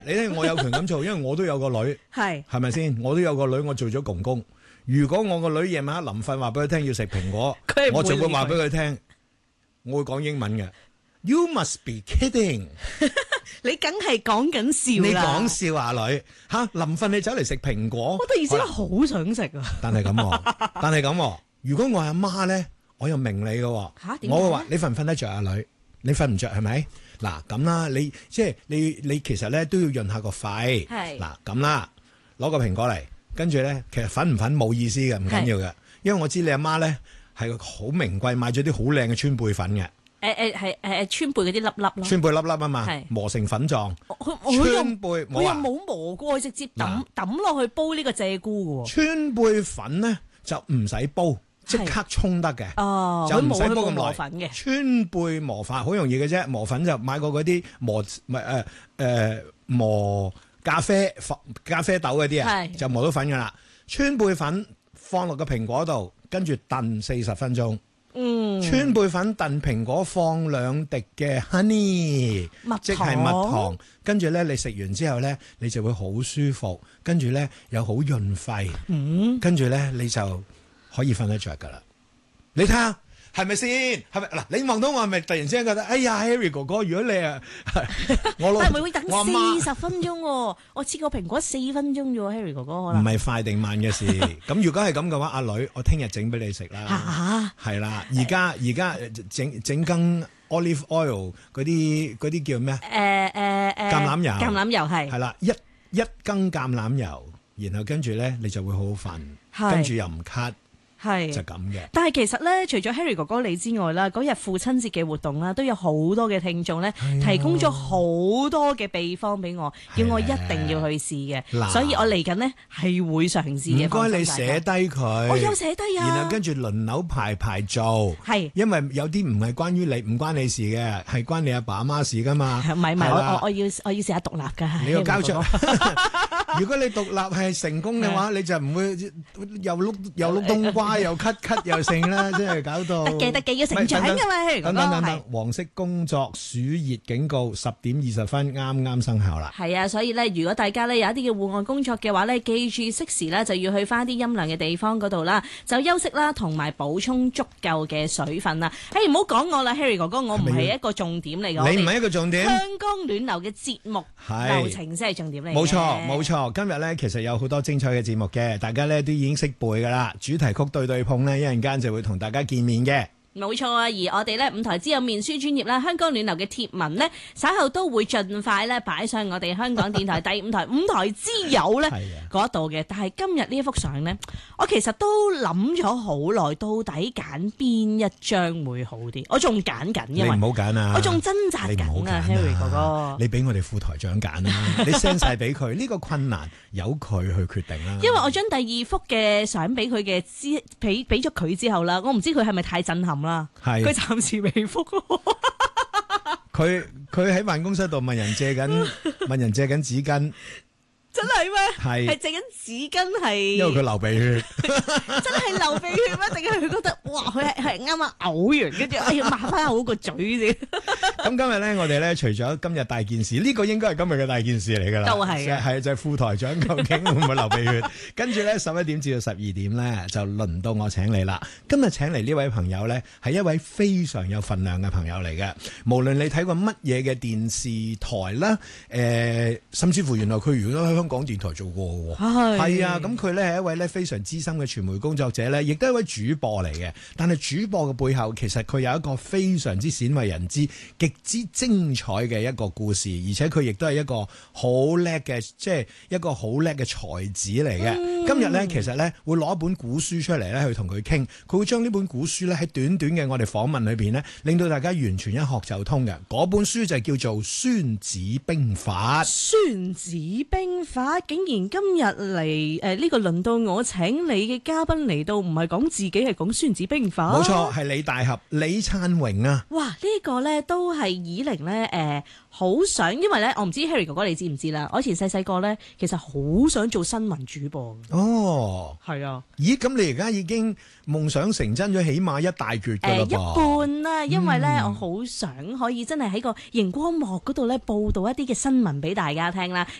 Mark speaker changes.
Speaker 1: 你睇我有權咁做，因為我都有個女，
Speaker 2: 係
Speaker 1: 咪先？我都有個女，我做咗公公。如果我個女夜晚臨瞓話俾佢聽要食蘋果，我就會話俾佢聽，我會講英文嘅。You must be kidding！
Speaker 2: 你梗係講緊笑
Speaker 1: 你
Speaker 2: 啦！
Speaker 1: 講笑啊女嚇，臨瞓你走嚟食蘋果，
Speaker 2: 我突然之間好想食啊！
Speaker 1: 但係咁，如果我係阿媽咧，我又明你嘅喎。
Speaker 2: 嚇點解？
Speaker 1: 我會話你瞓唔瞓得着啊女？你瞓唔着係咪？嗱咁啦，你即係你其實咧都要潤下個肺。
Speaker 2: 係
Speaker 1: 嗱咁啦，攞個蘋果嚟，跟住咧其實瞓唔瞓冇意思嘅，唔緊要嘅，因為我知你阿媽咧係好名貴，買咗啲好靚嘅川貝粉嘅。
Speaker 2: 係川貝嗰啲粒粒咯，
Speaker 1: 川貝粒粒啊嘛，磨成粉狀。川貝
Speaker 2: 我又冇磨過，直接抌落去煲呢個鷓鴣嘅喎。
Speaker 1: 川貝粉咧就唔使煲，即刻沖得嘅。
Speaker 2: 哦，
Speaker 1: 就唔使煲咁耐。
Speaker 2: 磨粉嘅
Speaker 1: 川貝磨法好容易嘅啫，磨粉就買過嗰啲磨咖啡豆嗰啲啊，就磨到粉噶啦。川貝粉放落個蘋果度，跟住燉40分鐘。川貝粉燉蘋果，放2滴嘅 honey， 即係蜜糖，跟住咧你食完之後咧，你就會好舒服，跟住咧又好潤肺，跟住咧你就可以瞓得着噶啦。你睇下係咪先？係咪嗱？你望到我係咪突然之間覺得，哎呀 Harry 哥哥，如果你啊，
Speaker 2: 但係會等40分鐘喎，我切個蘋果4分鐘啫喎 Harry 哥哥可能。
Speaker 1: 唔係快定慢嘅事。咁如果係咁嘅話，阿女，我聽日整俾你食啦。係啦，而家整羹 olive oil 嗰啲叫咩？橄欖油。橄欖油係啦，一羹橄欖油，然後跟住咧你就會好好瞓，跟住又唔咳。係就咁嘅，但係其實咧，除咗 Harry 哥哥你之外啦，嗰日父親節嘅活動啦，都有好多嘅聽眾咧，提供咗好多嘅秘方俾我，叫我一定要去試嘅，所以我嚟緊呢係會嘗試嘅。唔該你寫低佢，我有寫低啊，然後跟住輪流排做，係，因為有啲唔係關於你，唔關你事嘅，係關你阿爸阿媽事噶嘛。唔係，我要試下獨立噶。你要交出，如果你獨立係成功嘅話，你就唔會又碌冬瓜。又咳又剩啦，真係搞到得嘅要成長㗎嘛。等，黃色工作暑熱警告10點20分啱生效啦。係啊，所以咧，如果大家咧有一啲嘅戶外工作嘅話咧，記住適時咧就要去翻啲陰涼嘅地方嗰度啦，就休息啦，同埋補充足夠嘅水分啦。唔好講我啦 ，Harry 哥哥，我唔係一個重點嚟嘅。你唔係一個重點。香江暖流嘅節目流程先係重點嚟。冇錯。今日咧其實有好多精彩嘅節目嘅，大家咧都已經識背㗎啦。主題曲對碰咧，一陣間就會同大家見面嘅。冇錯啊，而我哋咧五台之友面書專頁啦，香江暖流嘅貼文呢，稍後都會盡快咧擺上我哋香港電台第5台五台之友咧嗰度嘅。但係今日呢一幅相呢，我其實都諗咗好耐，到底揀邊一張會好啲？我仲揀緊，因為你唔好揀啊！我仲掙扎緊啊 ，Harry 哥哥，你俾我哋副台長揀啦，你 send 晒俾佢，呢個困難由佢去決定啦。因為我將第2幅嘅相俾佢嘅俾咗佢之後啦，我唔知佢係咪太震撼啦，佢暫時未覆。佢喺辦公室度問人借緊紙巾。真係咩？係借緊紙巾係，因為佢流鼻血。真係流鼻血咩？定係佢覺得哇，佢係啱啱嘔完，跟住哎呀抹翻好個嘴先。咁今日咧，我哋咧除咗今日大件事，呢個應該係今日嘅大件事嚟噶啦。都係嘅，係就係副台長究竟會唔會流鼻血？跟住咧11點至到12點咧，就輪到我請你啦。今日請嚟呢位朋友咧，係一位非常有份量嘅朋友嚟嘅。無論你睇過乜嘢嘅電視台啦，甚至乎原來佢如果喺香港電台做過嘅喎，係啊，咁佢咧係一位咧非常資深嘅傳媒工作者咧，亦都係一位主播嚟嘅。但係主播嘅背後，其實佢有一個非常之鮮為人知、極之精彩嘅一個故事，而且佢亦都係一個好叻嘅，即係一個好叻嘅才子嚟嘅。今日咧，其實咧會攞一本古書出嚟咧去同佢傾，佢會將呢本古書咧喺短短嘅我哋訪問裏邊咧，令到大家完全一學就通嘅。嗰本書就叫做《孫子兵法》。孫子兵
Speaker 2: 法，竟然今日嚟呢個輪到我請你嘅嘉賓嚟到，唔係講自己，係講孫子兵法。
Speaker 1: 冇錯，係李大俠李燦榮啊！
Speaker 2: 哇，呢個咧都係以玲咧好想，因為咧我唔知 Harry 哥哥你知唔知啦？我以前細個咧，其實好想做新聞主播。
Speaker 1: 哦，
Speaker 2: 係啊。咦，
Speaker 1: 咁你而家已經夢想成真咗，起碼一大橛㗎啦噃。
Speaker 2: 一半啦，因為咧我好想可以真係喺個熒光幕嗰度咧報導一啲嘅新聞俾大家聽啦。